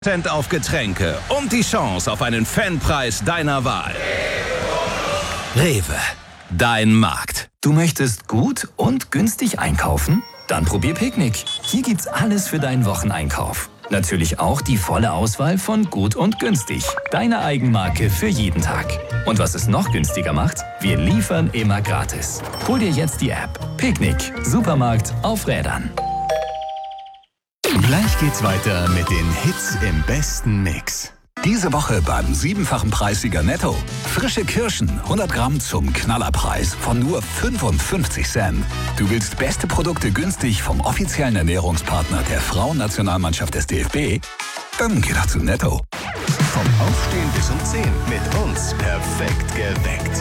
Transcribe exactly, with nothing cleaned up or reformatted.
Cent auf Getränke und die Chance auf einen Fanpreis deiner Wahl. Rewe, dein Markt. Du möchtest gut und günstig einkaufen? Dann probier Picknick. Hier gibt's alles für deinen Wocheneinkauf. Natürlich auch die volle Auswahl von gut und günstig. Deine Eigenmarke für jeden Tag. Und was es noch günstiger macht? Wir liefern immer gratis. Hol dir jetzt die App. Picknick. Supermarkt auf Rädern. Gleich geht's weiter mit den Hits im besten Mix. Diese Woche beim siebenfachen Preissieger Netto. Frische Kirschen, hundert Gramm zum Knallerpreis von nur fünfundfünfzig Cent. Du willst beste Produkte günstig vom offiziellen Ernährungspartner der Frauennationalmannschaft des D F B? Dann geh doch zu Netto. Vom Aufstehen bis um zehn mit uns perfekt geweckt.